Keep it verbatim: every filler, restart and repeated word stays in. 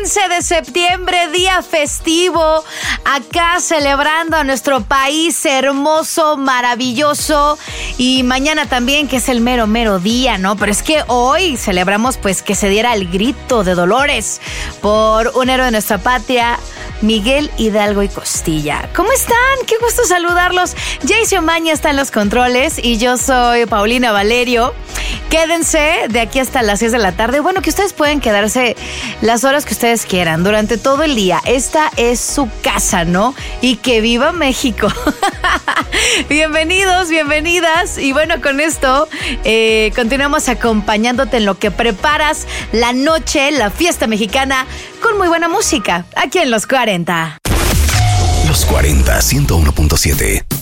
quince de septiembre, día festivo, acá celebrando a nuestro país hermoso, maravilloso, y mañana también, que es el mero, mero día, ¿no? Pero es que hoy celebramos, pues, que se diera el grito de Dolores por un héroe de nuestra patria, Miguel Hidalgo y Costilla. ¿Cómo están? Qué gusto saludarlos. Jayce Omaña está en los controles y yo soy Paulina Valerio. Quédense de aquí hasta las seis de la tarde. Bueno, que ustedes pueden quedarse las horas que ustedes quieran durante todo el día. Esta es su casa, ¿no? Y que viva México. Bienvenidos, bienvenidas. Y bueno, con esto eh, continuamos acompañándote en lo que preparas la noche, la fiesta mexicana, con muy buena música, aquí en Los cuarenta. Los cuarenta, ciento uno punto siete.